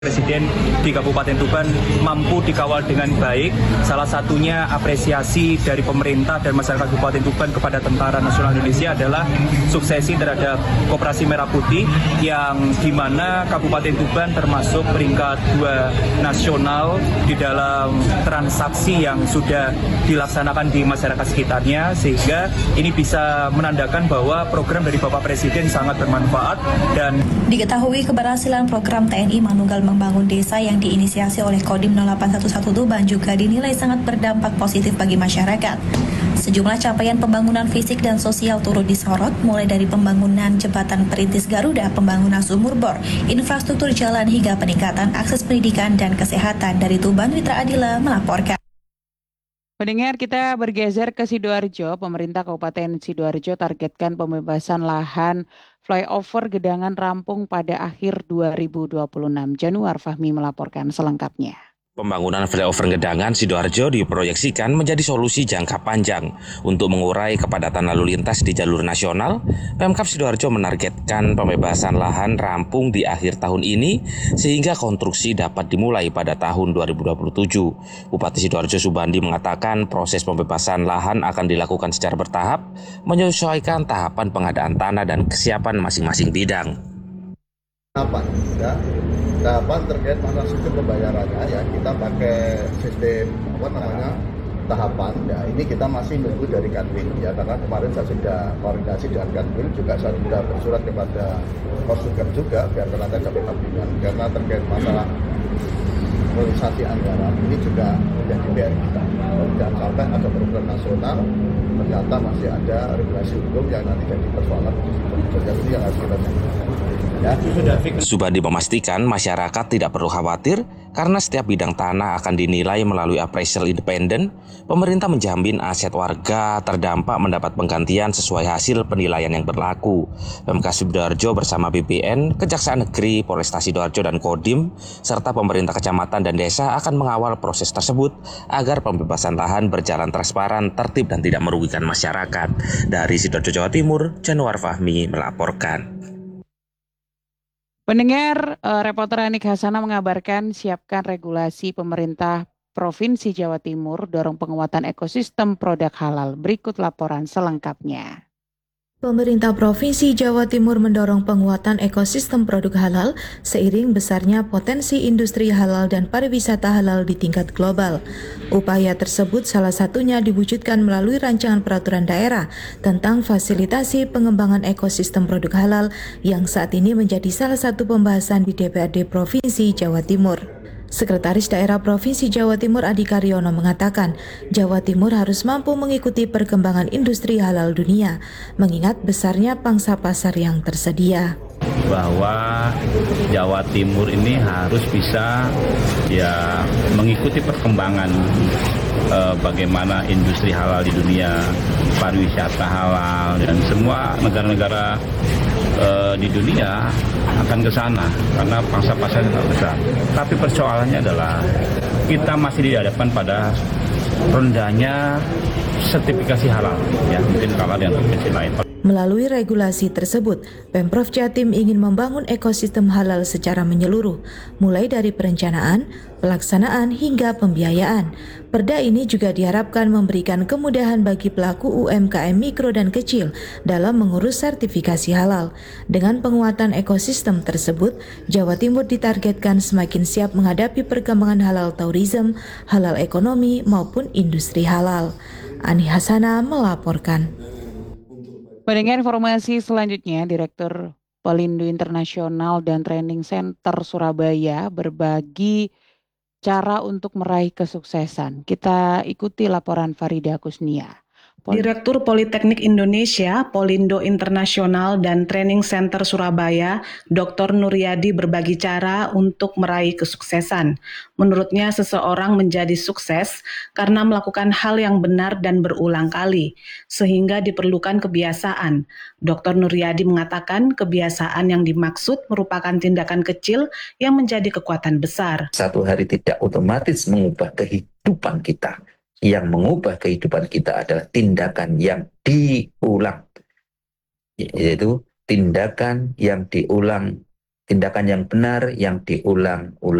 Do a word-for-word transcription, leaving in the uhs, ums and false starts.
Presiden di Kabupaten Tuban mampu dikawal dengan baik. Salah satunya apresiasi dari pemerintah dan masyarakat Kabupaten Tuban kepada Tentara Nasional Indonesia adalah suksesi terhadap Koperasi Merah Putih yang dimana Kabupaten Tuban termasuk peringkat dua nasional di dalam transaksi yang sudah dilaksanakan di masyarakat sekitarnya, sehingga ini bisa menandakan bahwa program dari Bapak Presiden sangat bermanfaat. Dan diketahui keberhasilan program T N I Manunggal membangun desa yang diinisiasi oleh Kodim nol delapan satu satu Tuban juga dinilai sangat berdampak positif bagi masyarakat. Sejumlah capaian pembangunan fisik dan sosial turut disorot, mulai dari pembangunan jembatan perintis Garuda, pembangunan sumur bor, infrastruktur jalan hingga peningkatan akses pendidikan dan kesehatan. Dari Tuban, Witra Adila melaporkan. Pendengar, kita bergeser ke Sidoarjo. Pemerintah Kabupaten Sidoarjo targetkan pembebasan lahan flyover Gedangan rampung pada akhir dua ribu dua puluh enam. Januar Fahmi melaporkan selengkapnya. Pembangunan flyover Gedangan Sidoarjo diproyeksikan menjadi solusi jangka panjang untuk mengurai kepadatan lalu lintas di jalur nasional. Pemkab Sidoarjo menargetkan pembebasan lahan rampung di akhir tahun ini sehingga konstruksi dapat dimulai pada tahun dua ribu dua puluh tujuh. Bupati Sidoarjo Subandi mengatakan proses pembebasan lahan akan dilakukan secara bertahap, menyesuaikan tahapan pengadaan tanah dan kesiapan masing-masing bidang. Tahapan, ya. Tahapan terkait masalah sistem pembayarannya, ya kita pakai sistem apa namanya tahapan. Ya ini kita masih menunggu dari Kanwil, ya karena kemarin saya sudah koordinasi dengan Kanwil, juga saya sudah bersurat kepada Konsuker juga biar tenaga sampai kabinet, karena terkait masalah realisasi anggaran ini juga menjadi P R kita. Jangan sampai ada program nasional ternyata masih ada regulasi hukum yang nanti jadi persoalan. Jadi ini yang harus kita jaga. Ya. Subandi memastikan masyarakat tidak perlu khawatir karena setiap bidang tanah akan dinilai melalui appraisal independen. Pemerintah menjamin aset warga terdampak mendapat penggantian sesuai hasil penilaian yang berlaku. Pemkab Sidoarjo bersama B P N, Kejaksaan Negeri, Polresta Sidoarjo dan Kodim, serta pemerintah kecamatan dan desa akan mengawal proses tersebut agar pembebasan lahan berjalan transparan, tertib dan tidak merugikan masyarakat. Dari Sidoarjo, Jawa Timur, Januar Fahmi melaporkan. Pendengar, eh, reporter Anik Hasana mengabarkan siapkan regulasi pemerintah Provinsi Jawa Timur dorong penguatan ekosistem produk halal. Berikut laporan selengkapnya. Pemerintah Provinsi Jawa Timur mendorong penguatan ekosistem produk halal seiring besarnya potensi industri halal dan pariwisata halal di tingkat global. Upaya tersebut salah satunya diwujudkan melalui rancangan peraturan daerah tentang fasilitasi pengembangan ekosistem produk halal yang saat ini menjadi salah satu pembahasan di D P R D Provinsi Jawa Timur. Sekretaris Daerah Provinsi Jawa Timur Adi Karyono mengatakan, Jawa Timur harus mampu mengikuti perkembangan industri halal dunia, mengingat besarnya pangsa pasar yang tersedia. Bahwa Jawa Timur ini harus bisa ya mengikuti perkembangan eh, bagaimana industri halal di dunia, pariwisata halal, dan semua negara-negara eh, di dunia akan ke sana karena pangsa pasar sangat besar. Tapi persoalannya adalah kita masih dihadapkan pada rendahnya sertifikasi halal, ya mungkin kalah dengan provinsi lain. Melalui regulasi tersebut, Pemprov Jatim ingin membangun ekosistem halal secara menyeluruh, mulai dari perencanaan, pelaksanaan, hingga pembiayaan. Perda ini juga diharapkan memberikan kemudahan bagi pelaku U M K M mikro dan kecil dalam mengurus sertifikasi halal. Dengan penguatan ekosistem tersebut, Jawa Timur ditargetkan semakin siap menghadapi perkembangan halal tourism, halal ekonomi, maupun industri halal. Ani Hasana melaporkan. Pendengar, informasi selanjutnya, Direktur Pelindo Internasional dan Training Center Surabaya berbagi cara untuk meraih kesuksesan. Kita ikuti laporan Farida Kusnia. Direktur Politeknik Indonesia, Polindo Internasional dan Training Center Surabaya, Doktor Nuryadi berbagi cara untuk meraih kesuksesan. Menurutnya, seseorang menjadi sukses karena melakukan hal yang benar dan berulang kali, sehingga diperlukan kebiasaan. Doktor Nuryadi mengatakan kebiasaan yang dimaksud merupakan tindakan kecil yang menjadi kekuatan besar. Satu hari tidak otomatis mengubah kehidupan kita. Yang mengubah kehidupan kita adalah tindakan yang diulang, yaitu tindakan yang diulang tindakan yang benar yang diulang-ulang.